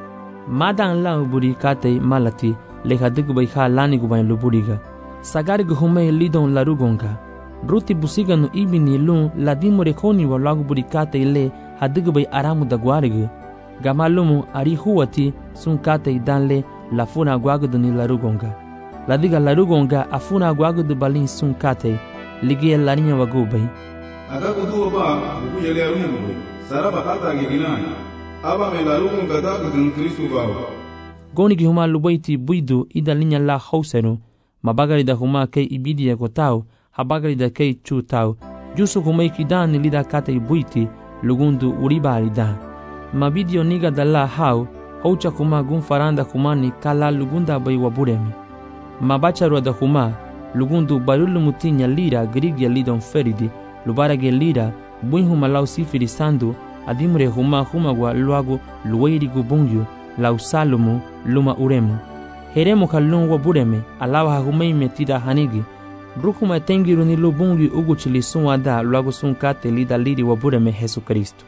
Madan la uburi kate malati, leha digubay ha lani gubayan luburiga. Sagari guhume lidon la rugonga. Ruti busiga no ibini lun la dimore koni wa lagu burikate ile hadigubay aramu da guarigu. Gamalumu ari huwati sun kate danle la funa guaguduni la rugonga. La diga la rugonga afuna guagudu balin sun kate ligia larinya wagubay.
Agagudu ba buku yele arungu saraba kata giginani. Aba me la rugonga da gudun Kristo bawa.
Goni ki huma lubaiti buidu ida linya la hausenu. Mabagari da huma kei ibidia kotau. Habagari da kei chu tau, jusu kumei kidani lida kate buiti, lugundu uribari da. Mabidio niga da la hau, haucha kuma gun faranda kumani kala lugunda bai waburemi. Mabacharwa da huma, lugundu barulu mutinya lira grigya lidon feridi, lubarage lira, buin huma lau sifiri sandu, adimre huma humagwa luagu luweirigu bungyu, lau salumu, luma uremu. Heremu kalun wabureme, alawa humei metida hanigi, Rukuma tengiru ni lubungi ugu chili sunwa da luagu sun kate lida liri wabureme Jesu Kristo.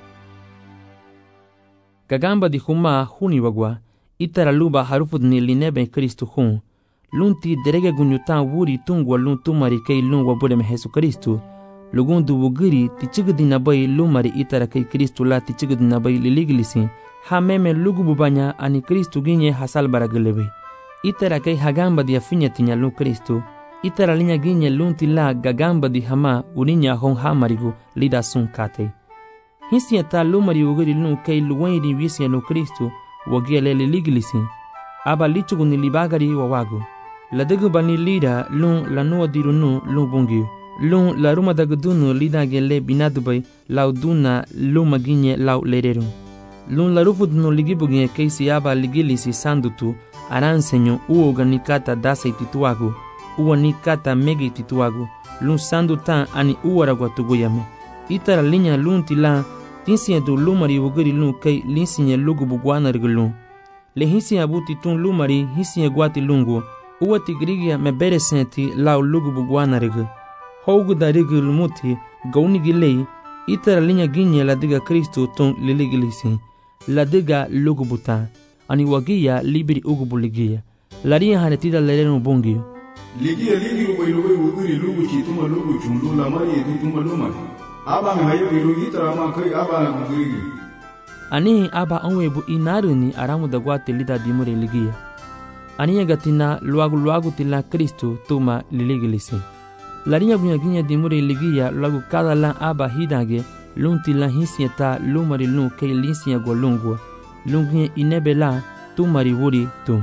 Gagamba di huma huni wagwa, itara luba harufud ni linebe Kristo hun. Lunti derege gunyutan wuri tungwa lun tumari kei lun wabureme Jesu Kristo. Lugundu wugiri tichigudi nabai lumari itara kei Kristo la tichigudi nabai liligilisi. Ha meme lugu bubanya ani Kristo ginye hasal baragelebe. Itara kei hagamba di afinya tinya lun Kristo. Itara linya ginye lunti la gagamba di hama uninya hong hamarigu lida sun kate. Hinsi ta lumari ugiri lun kei luwairi wisi no Kristo wagia lele ligilisi. Aba lichugu ni libagari wawago. La degu bani lida lun la nuwa dirunu lun bungi. Lun la ruma dagudunu lida gele binadubai lau duna luma ginye lau lereru. Lun la rufudunu ligibu ginye keisi aba ligilisi sandutu aransenyo uo ganikata dasa itituagu. Uwa ni kata megi tituagu, lun sandu tan ani uwaragwa tuguyame. Itara linya lun tila, tinsinya du lumari wugiri lun kei linsinya lugu bugwana rigulun. Le hinsinya buti tun lumari hinsinya guati lungu, uwa tigrigia me bere senti lau lugu bugwana rigu. Hougu da rigu lumuti, gauni gilei, itara linya ginye la diga Kristo tun liligilisi. La diga lugu buta, ani wagia libiri ugu buligia. Laria hanetida lerenu bungi.
Ligia ligi rubai rubai wugiri lugu chituma lugu chundu la mari edu tuma luma. Aba me hayo biru itara ma kai aba na gugiri.
Ani aba onwebu inaruni aramu da guate lida dimure ligia. Ani gatina luagu luagu tila Kristo tuma liligilisi. Laria bunya ginya dimure ligia luagu kada la aba hidage lunti la hinsieta lumari lun kei linsiya golungu. Lunginya inebela tu mariburi tu.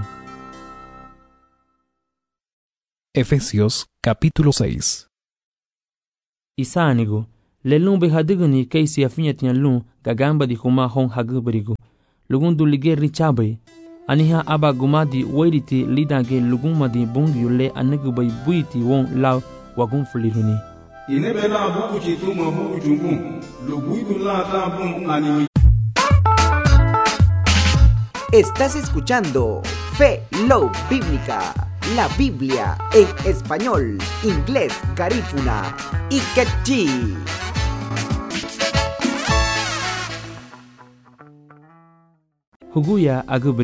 Efesios capítulo seis.
Isanigo, le lung be hadigani kaisi afinyatian lung gagamba di kuma hong haguberigo. Lugundu lige richabe. Aniha aba gumadi wairiti lidange lugumadi bungyule anagubay buiti won law wagum fuliruni.
Inebe la buku chitu ma buku chungu. Luguidu la tabun animi.
Estás escuchando Fe Love Bíblica, la Biblia en español, inglés, garífuna y quechí.
Huguya aguberi.